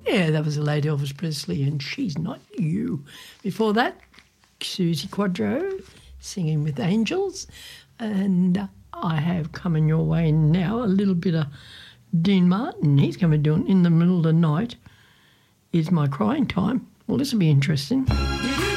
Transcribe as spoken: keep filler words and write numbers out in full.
Yeah, that was the late Elvis Presley and She's Not You. Before that, Susie Quadro singing with Angels. And uh, I have coming your way now a little bit of Dean Martin. He's going to be doing In the Middle of the Night Is My Crying Time. Well, this will be interesting.